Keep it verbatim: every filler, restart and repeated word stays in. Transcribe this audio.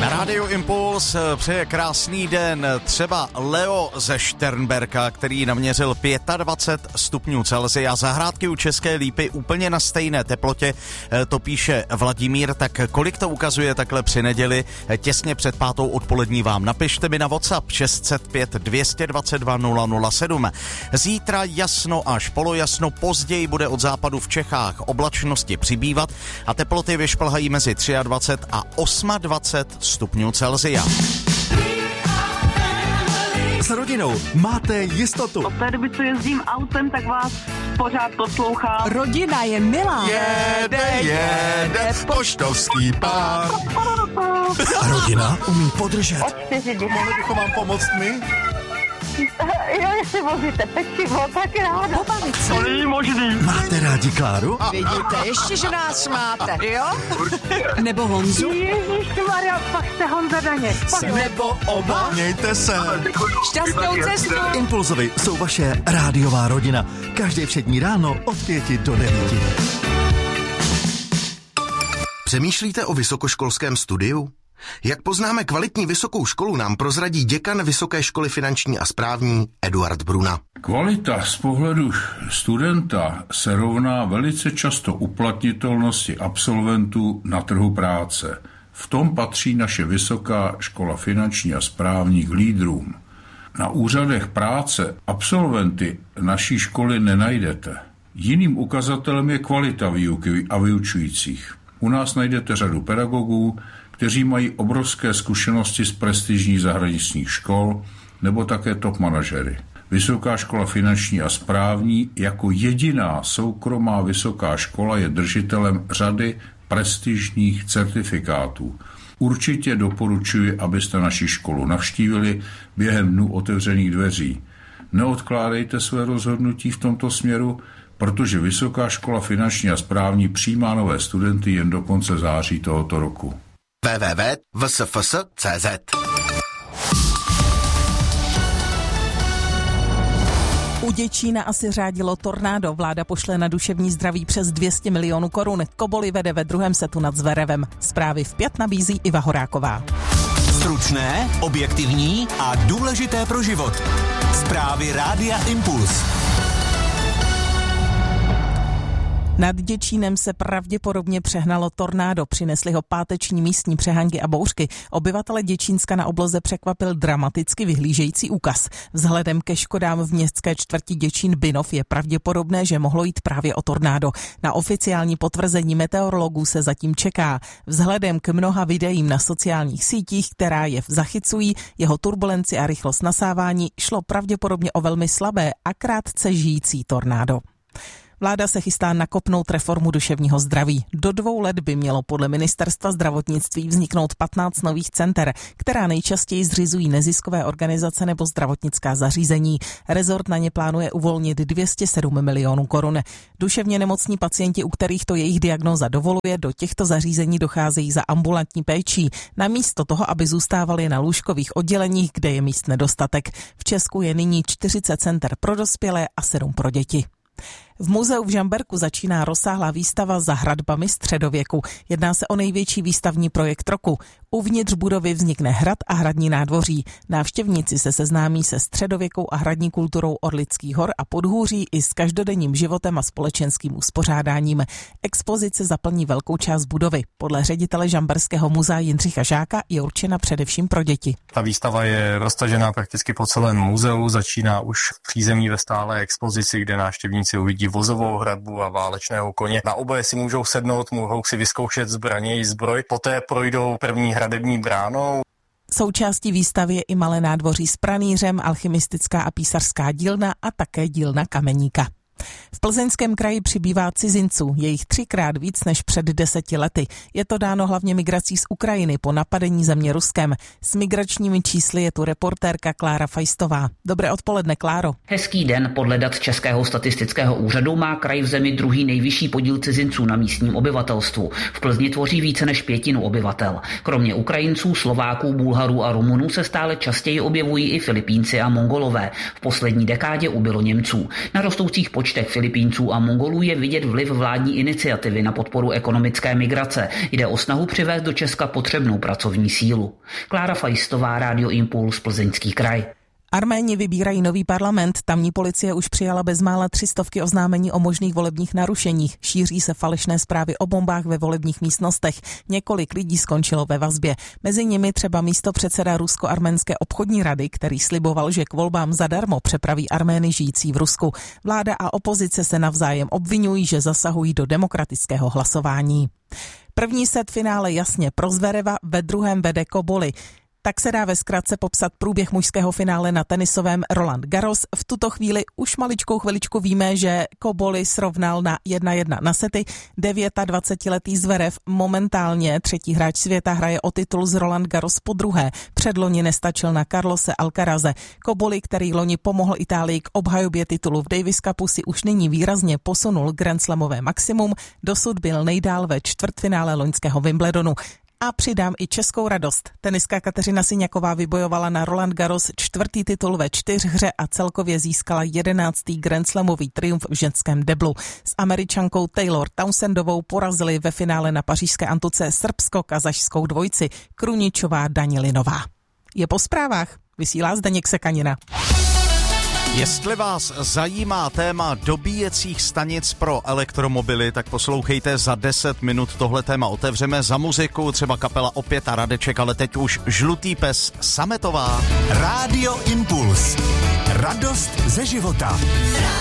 Na Rádiu Impuls přeje krásný den třeba Leo ze Šternberka, který naměřil dvacet pět stupňů Celsia. Zahrádky u České Lípy úplně na stejné teplotě, to píše Vladimír. Tak kolik to ukazuje takhle při neděli těsně před pátou odpolední, vám napište mi na WhatsApp šest set pět dvě dva dva nula nula sedm. Zítra jasno až polojasno, později bude od západu v Čechách oblačnosti přibývat a teploty vyšplhají mezi dvacet tři a dvacet osm stupňů Celsia. S rodinou máte jistotu. Od té doby, co jezdím autem, tak vás pořád poslouchám. Rodina je milá. Jede, jede, poštovský pár. A rodina umí podržet. Od čtyři děti. Mohli bychom vám pomoct my? Jo, jestli vozíte pečivo, tak ráda. Pobavit se. To není možný. Máte rádi Kláru? Vidíte, ještě, že nás máte, jo? Nebo Honzu? Ježišmarja, fakt jste Honza Daněk. Nebo oba? Mějte se. Šťastnou cestu. Impulzovi jsou vaše rádiová rodina. Každé všední ráno od pěti do devíti. Přemýšlíte o vysokoškolském studiu? Jak poznáme kvalitní vysokou školu, nám prozradí děkan Vysoké školy finanční a správní Eduard Bruna. Kvalita z pohledu studenta se rovná velice často uplatnitelnosti absolventů na trhu práce. V tom patří naše Vysoká škola finanční a správní k lídrům. Na úřadech práce absolventy naší školy nenajdete. Jiným ukazatelem je kvalita výuky a vyučujících. U nás najdete řadu pedagogů, kteří mají obrovské zkušenosti z prestižních zahraničních škol nebo také top manažery. Vysoká škola finanční a správní jako jediná soukromá vysoká škola je držitelem řady prestižních certifikátů. Určitě doporučuji, abyste naši školu navštívili během dnů otevřených dveří. Neodkládejte své rozhodnutí v tomto směru, protože Vysoká škola finanční a správní přijímá nové studenty jen do konce září tohoto roku. w w w tečka v s f s tečka c z U Děčína asi řádilo tornádo. Vláda pošle na duševní zdraví přes dvě stě milionů korun. Koboly vede ve druhém setu nad Zverevem. Zprávy v pět nabízí Iva Horáková. Stručné, objektivní a důležité pro život. Zprávy Rádia Impuls. Nad Děčínem se pravděpodobně přehnalo tornádo. Přinesli ho páteční místní přehanky a bouřky. Obyvatele Děčínska na obloze překvapil dramaticky vyhlížející úkaz. Vzhledem ke škodám v městské čtvrti Děčín-Binov je pravděpodobné, že mohlo jít právě o tornádo. Na oficiální potvrzení meteorologů se zatím čeká. Vzhledem k mnoha videím na sociálních sítích, která je zachycují, jeho turbulenci a rychlost nasávání, šlo pravděpodobně o velmi slabé a krátce žijící tornádo. Vláda se chystá nakopnout reformu duševního zdraví. Do dvou let by mělo podle ministerstva zdravotnictví vzniknout patnáct nových center, která nejčastěji zřizují neziskové organizace nebo zdravotnická zařízení. Rezort na ně plánuje uvolnit dvě stě sedm milionů korun. Duševně nemocní pacienti, u kterých to jejich diagnóza dovoluje, do těchto zařízení docházejí za ambulantní péčí, namísto toho, aby zůstávali na lůžkových odděleních, kde je míst nedostatek. V Česku je nyní čtyřicet center pro dospělé a sedm pro děti. V muzeu v Žamberku začíná rozsáhlá výstava za hradbami středověku. Jedná se o největší výstavní projekt roku. Uvnitř budovy vznikne hrad a hradní nádvoří. Návštěvníci se seznámí se středověkou a hradní kulturou Orlických hor a Podhůří i s každodenním životem a společenským uspořádáním. Expozice zaplní velkou část budovy. Podle ředitele Žamberského muzea Jindřicha Žáka je určena především pro děti. Ta výstava je roztažená prakticky po celém muzeu, začíná už v přízemí ve stálé expozici, kde návštěvníci uvidí vozovou hradbu a válečného koně. Na oboje si můžou sednout, mohou si vyzkoušet zbraně i zbroj, poté projdou první hradební bránou. Součástí výstavy je i malé nádvoří s pranýřem, alchymistická a písařská dílna a také dílna kameníka. V Plzeňském kraji přibývá cizinců, je jich třikrát víc než před deseti lety. Je to dáno hlavně migrací z Ukrajiny po napadení země Ruskem. S migračními čísly je tu reportérka Klára Fajstová. Dobré odpoledne, Kláro. Hezký den. Podle dat Českého statistického úřadu má kraj v zemi druhý nejvyšší podíl cizinců na místním obyvatelstvu. V Plzni tvoří více než pětinu obyvatel. Kromě Ukrajinců, Slováků, Bulharů a Rumunů se stále častěji objevují i Filipínci a Mongolové. V poslední dekádě ubylo Němců. Na rostoucích počtech Filipínců a Mongolů je vidět vliv vládní iniciativy na podporu ekonomické migrace. Jde o snahu přivést do Česka potřebnou pracovní sílu. Klára Fajstová, Rádio Impuls, Plzeňský kraj. Arméni vybírají nový parlament, tamní policie už přijala bezmála tři stovky oznámení o možných volebních narušeních. Šíří se falešné zprávy o bombách ve volebních místnostech. Několik lidí skončilo ve vazbě. Mezi nimi třeba místopředseda Rusko-arménské obchodní rady, který sliboval, že k volbám zadarmo přepraví Armény žijící v Rusku. Vláda a opozice se navzájem obvinují, že zasahují do demokratického hlasování. První set finále jasně pro Zvereva, ve druhém vede Koboli. Tak se dá ve zkratce popsat průběh mužského finále na tenisovém Roland Garros. V tuto chvíli už maličkou chviličku víme, že Koboli srovnal na jedna jedna na sety. dvacetidevětiletý Zverev, momentálně třetí hráč světa, hraje o titul z Roland Garros po druhé. Předloni nestačil na Carlose Alcaraze. Koboli, který loni pomohl Itálii k obhajobě titulu v Davis Cupu, si už nyní výrazně posunul Grand Slamové maximum. Dosud byl nejdál ve čtvrtfinále loňského Wimbledonu. A přidám i českou radost. Tenistka Kateřina Syňaková vybojovala na Roland Garros čtvrtý titul ve čtyřhře a celkově získala jedenáctý Grand Slamový triumf v ženském deblu. S Američankou Taylor Townsendovou porazili ve finále na pařížské Antuce srbsko-kazašskou dvojici Kruničová Danilinová. Je po zprávách, vysílá Zdeněk Sekanina. Jestli vás zajímá téma dobíjecích stanic pro elektromobily, tak poslouchejte, za deset minut tohle téma otevřeme. Za muziku třeba kapela Opět a Radeček, ale teď už Žlutý pes Sametová. Rádio Impuls. Radost ze života.